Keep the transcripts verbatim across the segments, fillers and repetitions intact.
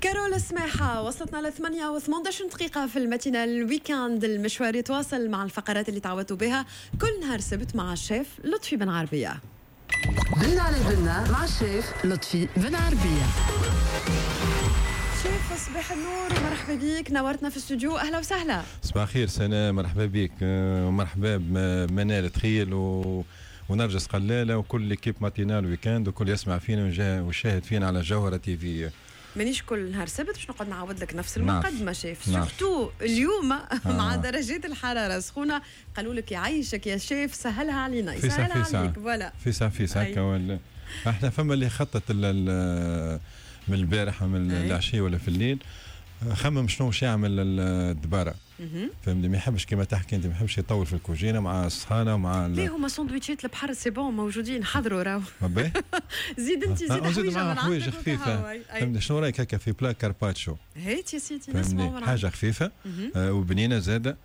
كارول سماحة وصلتنا ل ثمانية وثمانية عشر دقيقة في الماتينال الويكاند. المشوار يتواصل مع الفقرات اللي تعودتوا بها كل نهار سبت مع الشيف لطفي بن عربية. بلنا على بلنا مع الشيف لطفي بن عربية. شيف صباح النور ومرحبا بيك، نورتنا في الاستوديو، اهلا وسهلا. صباح الخير سنة، مرحبا بيك ومرحبا بمنال تخيل و... ونرجس قلالة وكل ليكيب ماتينال ويكاند وكل يسمع فينا ويشاهد فينا على جوهرة تي في. مانيش كل نهار سبت باش نقعد نعاود لك نفس المقدمه شيف، نعرف. سورتو اليوم آه. مع آه. درجات الحراره سخونه، قالوا لك يعيشك يا شيف، سهلها علينا، يسهلها عليك. فوالا فيسع فيسع هكا ولا احنا فما اللي خطط من البارح من العشيه ولا في الليل خمم شنو باش يعمل الدباره، فهمني، ما يحبش كما تحكي انت، ما يحبش يطول في الكوجينه مع الصحانه ومع ليه هما سندويتشات البحر سي بون موجودين، حضروا راهو. زيد انت زيد حوايج معاهم حوايج خفيفه، فهمني شنو رايك هكا في بلا كارباتشو؟ هيت يا سيدي نسمعوا حاجه خفيفه آه وبنينه زاده،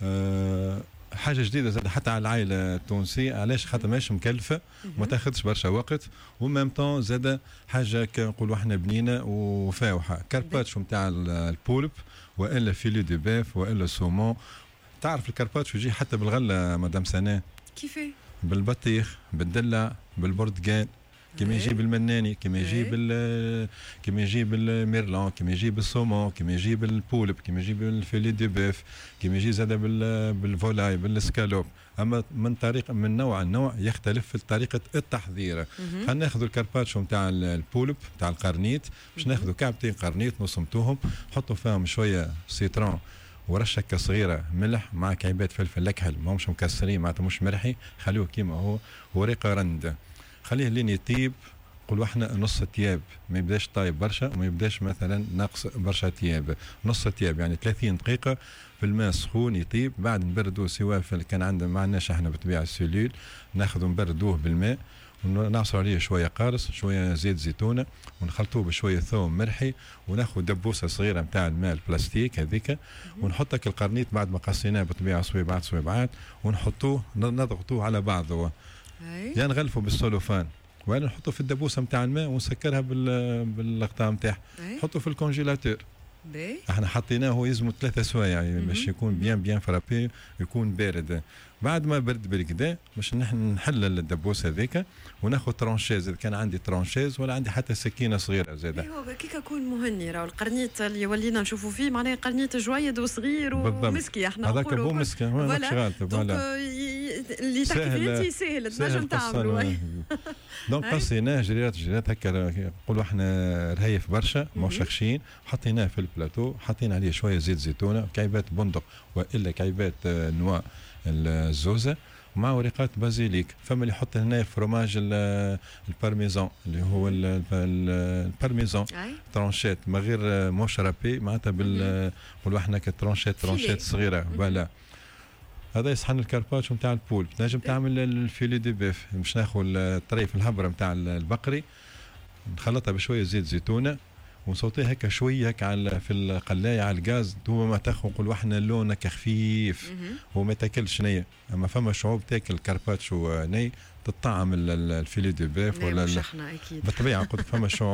آه حاجه جديده زاد حتى على العائله التونسيه، علاش خاطر ماهيش مكلفه وما تاخذش برشا وقت، ومام طون زاد حاجه كنقولوا احنا بنينه وفاوحه. كارباتشو نتاع البولب والا فيلي دو بيف والا سومون. تعرف الكارباتشو يجي حتى بالغله مدام سناء، كيفاه؟ بالبطيخ، بالدلع، بالبرتقال، كما يجي بالمناني، كما يجي بال كما يجي بالميرلون، كما يجي بالصومون، كما يجي بالبولب، كما يجي بالفيلي دو بيف، كما يجي زاد بال بالفولاي، بالسكالوب. اما من طريق من نوع النوع يختلف في طريقه التحضير. خلينا ناخذ الكارباتشو نتاع البولب نتاع القرنيت، باش ناخذ كعبتين قرنيت نصمتوهم، نحطوا فيهم شويه سيترون ورشة صغيرة ملح مع كعبات فلفل اكحل، ماهمش مكسرين معناتها مش مرحي، خلوه كيما هو، وريقه رند، خليه لين يطيب. قولوا احنا نص تياب، ما يبداش طايب برشا وما يبداش مثلا ناقص برشا تياب، نص تياب يعني ثلاثين دقيقة في الماء سخون يطيب. بعد نبردوه سواء كان عندنا ما عندناش احنا بطبيعة السلول، ناخذ نبردوه بالماء ونعصر عليه شويه قارص، شويه زيت زيتونه، ونخلطوه بشويه ثوم مرحي، وناخذ دبوسه صغيره نتاع الماء البلاستيك هذيك، ونحطك القرنيت بعد ما قصيناه بطبيعه صويبعات صويبعات، ونحطوه نضغطوه على بعضه، يعني نغلفه بالسولوفان، ولا نحطه في الدبوسه نتاع الماء ونسكرها بال بالغطاء نتاعها، نحطه في الكونجيلاتور. بي. احنا حطيناه يلزموا ثلاثة سوايع يعني باش يكون بيان بيان فرابي، يكون بارد. بعد ما برد بالكدا باش نحلل الدبوس هذيك وناخذ ترونشيز، اذا كان عندي ترونشيز ولا عندي حتى سكينه صغيره زاده. ايوا كيك يكون مهني، راهو القرنيت اللي ولينا نشوفوا فيه معناه قرنيت جويد وصغير ومسكي، احنا هذاك بو مسكي فوالا. دونك اللي تحكي فيه انت سهل تنجم تعملوا. دونك قصيناه جريرات جريرات هكا، نقولوا احنا رهيف برشا ماهوش خشين، حطيناه في البلاتو، حطينا عليه شويه زيت زيتونه، كعيبات بندق والا كعيبات نوا الزوزه مع ورقات بازيليك. فما اللي يحط هنا فروماج البارميزان اللي هو البارميزان ترونشيت ما غير موش رابي، معناتها بال نقولوا احنا كترونشيت ترونشيت صغيره. فوالا هذا يصحن الكارباتشو نتاع البول. تنجم تعمل الفيلي دي بيف، مش ناخذ الطريف الهبره نتاع البقري، نخلطها بشويه زيت زيتونه ونصوتيه هكا شويه هكا على في القلايه على الغاز، دوما ما تاخذ نقولوا احنا لونه خفيف وما تاكلش نيه. اما فما شعوب تاكل كارباتشو ني تطعم الفيلي دي بيف ولا مش احنا اكيد بالطبيعه، قلت فما شعوب